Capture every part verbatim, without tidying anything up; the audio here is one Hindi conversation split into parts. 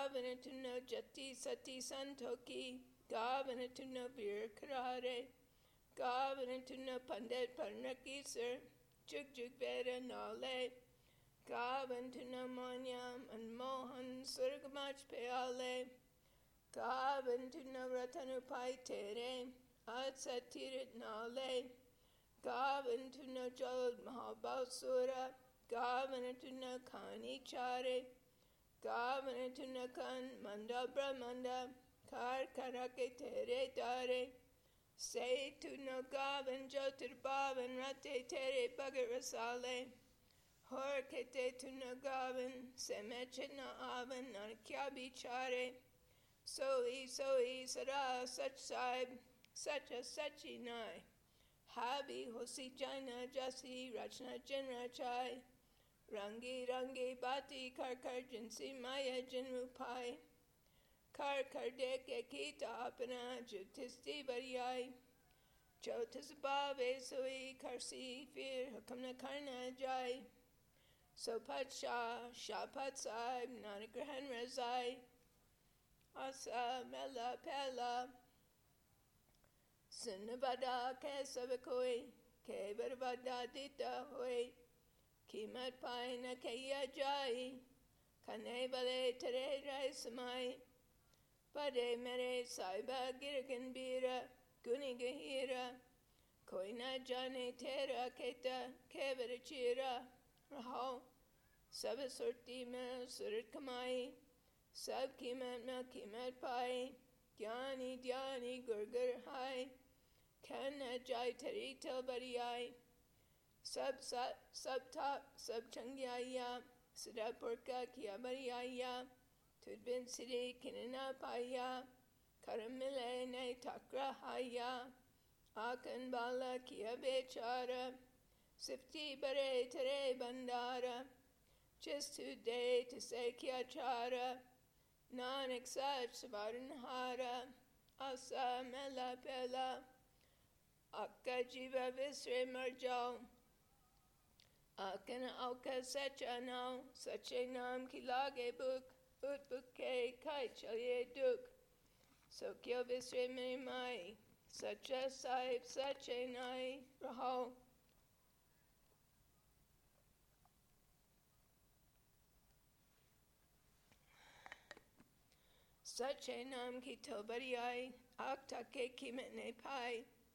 गावन तुनो जति सती संतोकी गावन तुनो वीर करारे गावन तुनो पंडित परनकी सर जुग जुग वेद नाले गावन तुनो मोन्यम अनमोहन स्वर्गमच प्याले गावन तुनो रतन उपाय तेरे आज सतीरत नाले गावन तुनो जल महाबासुरा गावन तुनो खानी चारे गावन तुनो कन मंडा ब्रह्मंडा कार करके तेरे तारे से तुनो गावन ज्योतिर्भावन रते तेरे भगत रसाले हर कहते तुनो गावन से मैं चिन्ह आवन न क्या बिचारे सोई सोई सदा सच साहिब सच सची नाय हाबी होसी जाना जसी रचना जिन रचाए रंगी रंगी बाती कर कर जिनसी माया जिन रूपाए कर कर दे के कीता अपना जुतिस्ती बरियाई चौथस बावे सोई करसी फिर हुक्म न करना जाए सोपत शाह शापत साहिब नानक ग्रहण रजाई आसा मेला पहला सुन बदा के सब कोई के बरबदा दीता होए कीमत पाए न कहिया जाए खने बले तेरे राय समाए पदे मेरे साहिबा गिरगन बीरा गुनी गहीरा कोई न जाने तेरा कहता केवर चीरा रहो सब सुरती में सुरत कमाई सब कीमत में कीमत पाए ज्ञानी ज्ञानी गुरगर हाय खन न जाए तेरी तल बरियाई सब सब सब था सब चंगियाया सदा पुरका किया बरियाया तुझ बिन सिरे किनना पाया करम मिले नहीं ठकरा हाया आकन बाला किया बेचारा सिफ्ती बरे तेरे बंदारा जिस तू दे तिसे किया चारा नानक सच सवारन हारा आसा मेला पहला आका जीवा विसरे मर जाओ आकन औका सच्चा नाम सच्चे नाम की लागे बुक उत बुके खाई चलिए दुख सो क्यों विसरे मेरी माई सच्चा साहिब सच्चे नाई रहो सच्चे नाम की तो बड़ी आई आग तके कीमत नहीं पाई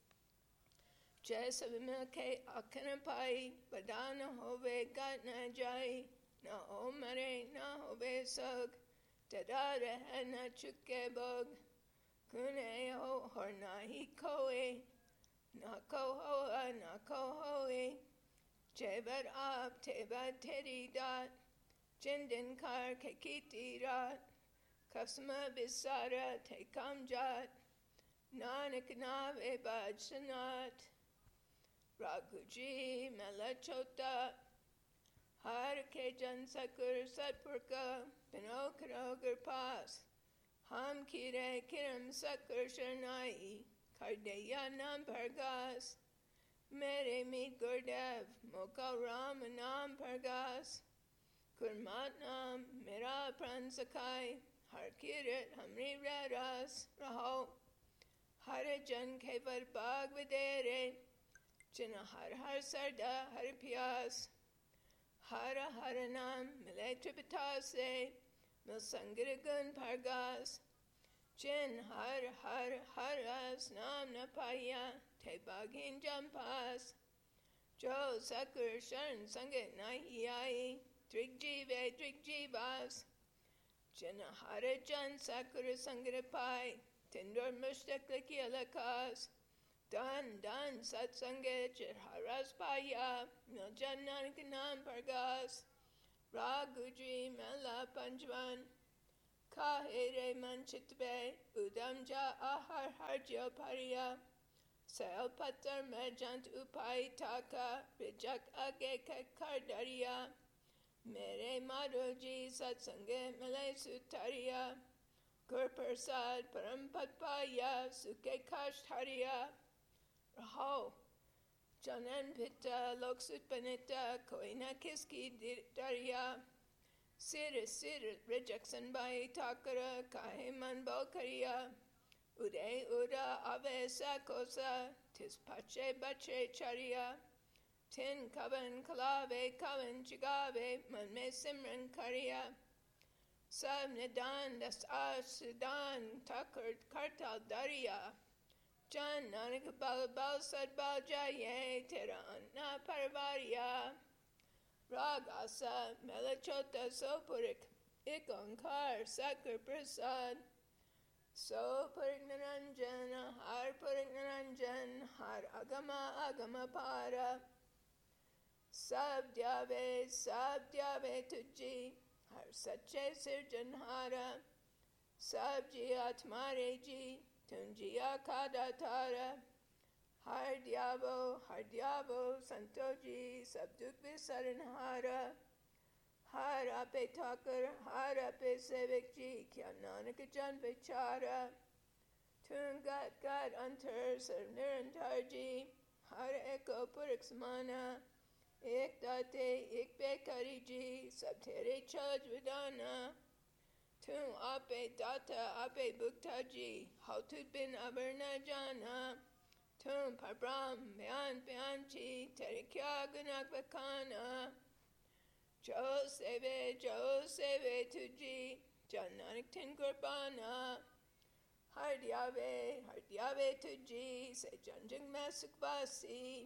जैसे मिल के आँख न पाई बदा न होवे गट न जाए न हो मरे न होवे सग तदा रहे न चुके बग कुने हो और ना ही खोए न को हो न को होए जेबर आप तेबर तेरी दात जिन दिन कार के कीती रात कसमा बिसारा थे कम जात नानक नावे बाज सनात राघुजी मेला चौथा हर के जन सकुर सतपुर का बिनो करोगर पास हम कीरे किरम सकुर शरणाई कर दिया नाम भरगास मेरे मीत गुरदेव मोका राम नाम भरगास कुरमात नाम मेरा प्राण सखाई हर कीरत हमरी रास रहो हर जन के पर बाग विदेरे जिन हर हर सरदा हर प्यास हर हर नाम मिले त्रिपता से मिल संगर गुण भरगास जिन हर हर हर रस नाम न पाया थे बागीन जम पास जो सकुर शरण संगत नहीं आई त्रिग जीवे त्रिग जीवास जिन हर जन सकुर संगर पाए तिंदर मुश्तक की अलकास दान दान सत्संगे चिरहरस पाया मिल जन नानक नाम परगास राघुजी मेला पंचवन काहेरे मन चितबे उदम जा आहार हर जो परिया सेल पत्थर में जंत उपाय ताका रिजक आगे के कर दरिया मेरे माधो जी सत्संगे मिले सुतरिया गुर प्रसाद परम पद पाया सुखे काष्ठ हरिया रहो जनन पिता लोक सुत बनिता कोई न किसकी दरिया Sir Sir rejection by Takara Kahe Man Balkaria Ude Uda Ave Sakosa Tis Pache Bache Charia Tin Kavan Kalave Kavan Chigave Manme Simran Karia Sab Nidan Das Asidan Takar Kartal Daria Jan Nanak Bal Bal Sad Bal Jaye Tera Anna Parvaria Rag Asa Melachota Sopurik Ik Onkar Sakar Prasad Sopurik Naranjana Har Purik Naranjan Har Agama Agama Para Sabdyave Sabdyave Tuji Har Sache Sirjanhara Sabji Atmare Ji Tunjiya Kadatara Har Diavo, Har Diavo, Santoji, Sabduk Visaranhara, Har Ape Takar, Har Ape Sevikji, Kya Nanak Jan Vichara, Tungat Gat Antar Sarnirantarji, Har Eko Puriksmana, Ek Date, Ek Bekariji, Sabtere Chaj Vidana, Tun Ape Data, Ape Buktaji, Hautud bin Abarna Jana, Tum Parbram, Byan Byanchi, Terikya Gunak Vakana, Jo Seve, Jo Seve Tuji, Jananik Tin Gurbana, Hardyave, Hardyave Tuji, Se Janjing Masukvasi,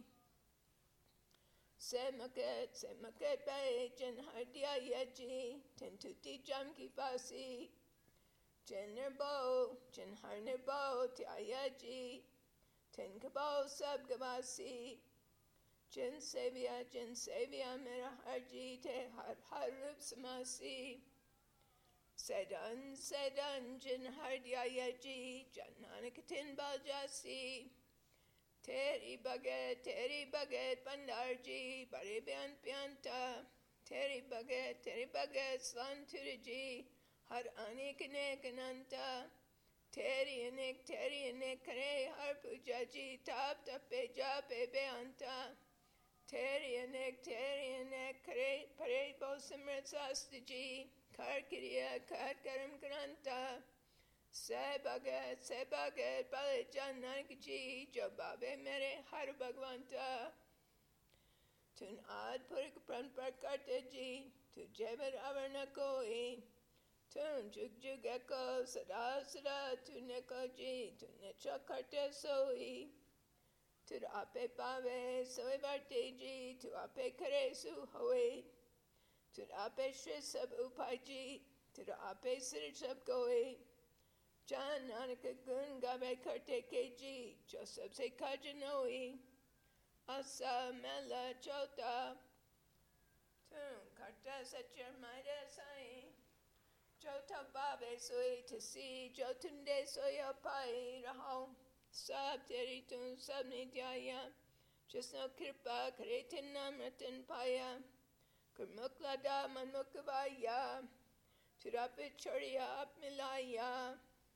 Se Maket, Se Maket Bay, Jen Hardya Yaji, Tintuti Jamki Fasi, Jen Nirbo, Jen Harnirbo, Tiayaji, Tin Kabal Sab Gavasi, Jin Sevia, Jin Sevia Mera Harji Te Har Harup Samasi, Sedan Sedan Jin Hardya Yaji, Jananakatin Baljasi, Teri Baget, Teri Baget Bandarji, Bari Bian Pianta, Teri Baget, Teri Baget Slan Turiji, Har Anikane Kananta, Teri Anik, Teri Anik, Kare Har Pujaji, Tap Tape Jape Beanta, Teri Anik, Teri Anik, Kare Pare Bosimrat Sastaji, Kar Kiriya, Kar Karam Karanta, Se Bagat, Se Bagat, Balajan Nankaji, Jobabe Mere Har Bhagwanta, Tun Ad Purik Pran Prakartaji, Tu Jevad Avarna Koi, Tun Jug Jug Eko, Sada Sada, Tu Nekoji, Tu Necha Karte Soi, Tu Ape Pave, Soi Varteji, Tu Ape Karesu Hoi, Tu Ape Shrisab Upaji, Tu Ape Sirishab Goi, Jan Nanaka Gun Gabe Karte Keji, Joseph Se Kajanoi, Asa Mela Chota, Tun Karta Satcher Maida Sai, Jota Babe Soi Tasi, Jotunde Soya Pai Raho, Sab Teritun Sabni Dhyaya, Jasno Kripa Karetin Namratin Paya, Kurmuklada Manmukavaya, Turapi Chorya Apmilaya,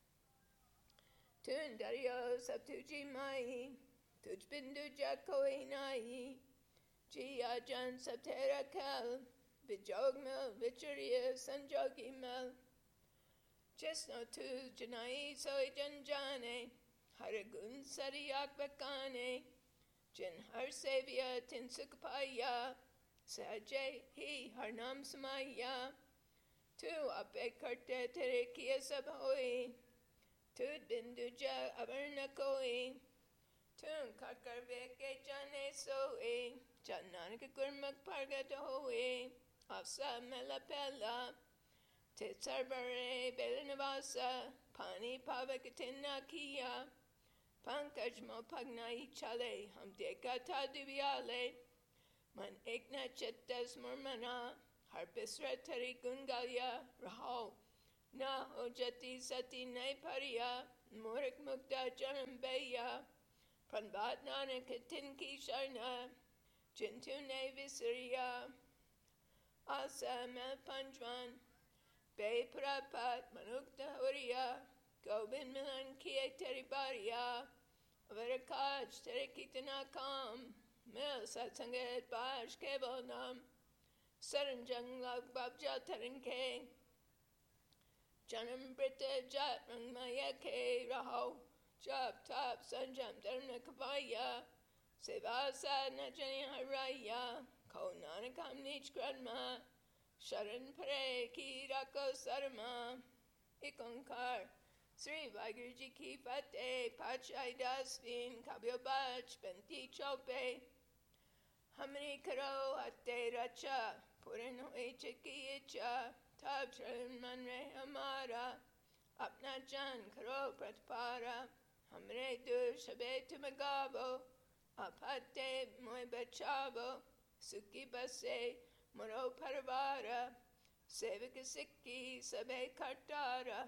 Tun Dario Sabtuji Mai, Tuj Bindu Jakoi Nai, Jia Jan Saptera Kal, Vijogmel, Vicharia Sanjogi Mel, Jesno Tu Janai Soi Janjane, Haragun Sariyak Vakane, Jin Har Sevia Tinsukapaya, Saje Hi Harnam Samaya, Tu Ape Karte Terekia Sabhoi, Tud Binduja Avarna Koi, Tun Kakarveke Jane Soi, Jananaka Gurmak Pargata Hoi, Afsa Melapella, Titsarbare Belinavasa, Pani Pavakatina Kia, Pankajmo Pagnai Chale, Hamdeka Tadiviale, Man Ekna Chetas Murmana, Harpisra Tari Gungalya, Raho, Na Ojati Sati Naiparia, Murik Mukta Janambeya, Pranbat Nanakatinki Sharna, Jintune Visariya, Asa Melpanjwan, Be Prapat Manukta Huriya, Gobind Milan Kiye Teribariya, Varakaj Terekitanakam, Mil Satsangat Bash Kevalnam, Saranjang lag babja tarinke Janam brita jat rangmaya ke raho Jab tap sanjam dharma kabaya Seva sadna jani haraya Ko nanakam nich gradma Sharan pare ki rako sarma Ikonkar Sri Vaiguruji ki fate Pachai dasvin kabyo bach benti chope Hamani karo hatte racha Puran hoye chiki icha Tab charan man re hamara Apna jan karo pratpara Hamre dur shabe tumagabo Apate moy bachavo Sukhi base moro parvara Sevika sikhi sabe kartara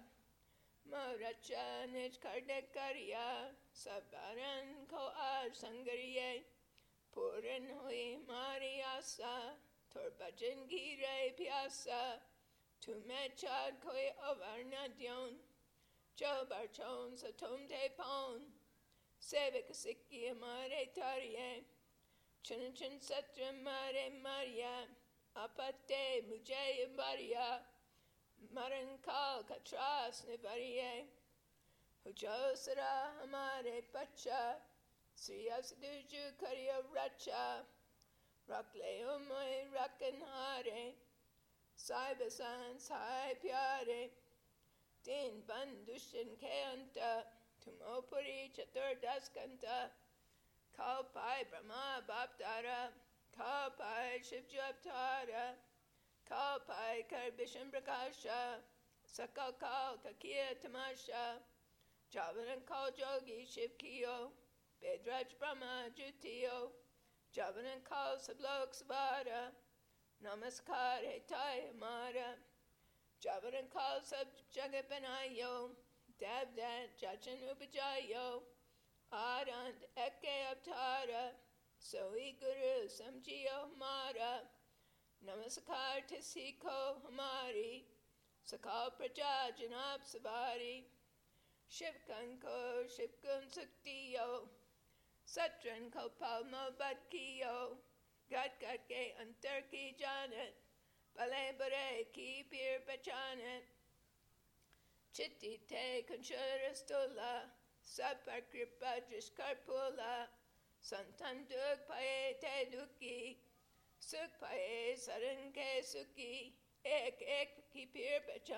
Moracha nij karde karya Sabaran ko aaj sangariye Puran hui mari asa Tor bhajan gire pyasa Tume chad koi avarna dyon Jo barchon satom te pon Sevik sikhi amare tariye Chun chun satra mare marya Apate mujhe barya Marankal katras nivariye Hujo sara hamare pacha Sri Asduju karya racha Rakleo moy rakanhare Sai basan sai pyare Din bandushin ke anta Tumopuri chatur daskanta Kalpai brahma baptara Kalpai shivju avtara Kalpai karbishan prakasha Sakal kal kakiya tamasha Javanan kal jogi shiv kiyo Bedraj brahma jutiyo Javanan kal sablok svara Namaskar hetai hamara Javanan kal sab jagat banayo Devdat jachan upajayo Arant eke avtara Sohi guru samjiyo hamara Namaskar tisiko hamari Sakal praja janab savari Shivkan ko shivkun suktiyo Satran ko palma badkiyo Gat gat ke antar ki janet Bale bare ki pir bachanet Chitti te kunshura stula Sapar kripa jiskarpula Santanduk paye te duki Suk paye saran ke suki Ek ek ki pir bachan